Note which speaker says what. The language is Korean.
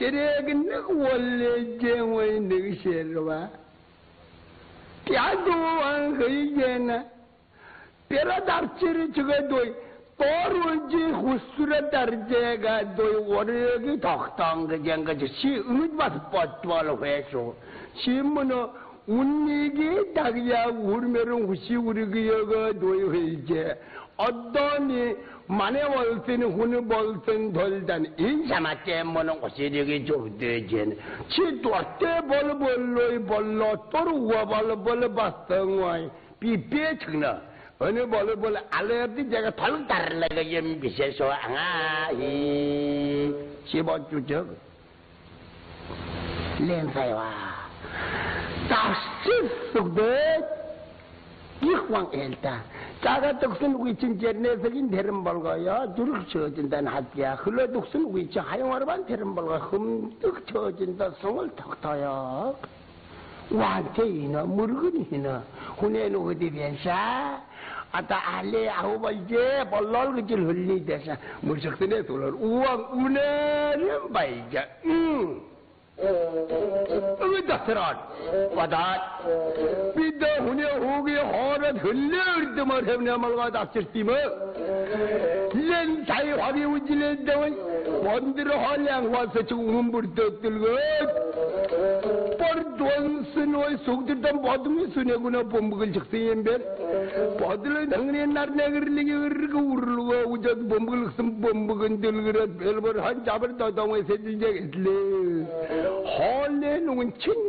Speaker 1: 시래기는 원래 정의 늑시로와 야도왕 그이제나 뼈라답지를 저거도 또르지 후수라 다르제가 도 월역이 덕당 그냥 거지 시음을 봐서 뻗어로 해서 시문어 운이기 닭이야 우르면은 후시 우리기 여가 노이회제 어떠니 만에 월세는 훈을 벌선 돌단 인사마 때문에 오시력이 좋대진 치도 때 벌벌로이 벌로 또르 우와 벌벌로 봤성와이 비비에 청나 어느 벌벌 알레르기 제가 덜 달라가 염비세서 앙아이 씹어주적 렌사이와 다시 속대 이황 엘다 자가 독선 위친 제네석인 대름벌거야 두룩 쳐진다는 하지야 흘러 독선 위친 하용하르반 대름벌거 흠뜩 쳐진다 성을 턱터요 완테 이나 무르근이 이나 후네는 어디 변사 아따 알레 아우발제 벌롤 그질 흘리대사 무석선에 돌을 우왕 우네는 바이자 으다스란 와다 비다 후네 호기 허라 흘려르드만 해브네 말과 닥쳤디며 렌 자이 화비 우질렌다원 원들어 헐량 와서 지금 불떠들고 뻘돈 와 속들던 버둥이 수내구나 bombuകൾ 적세연별 버들을 당연히 날내그르리기 으르고 우르고 우저도 bombuകൾ 씀 bombu건 들그러 별벌 한 잡을 더동에 세진적이슬래 헐내 농은 친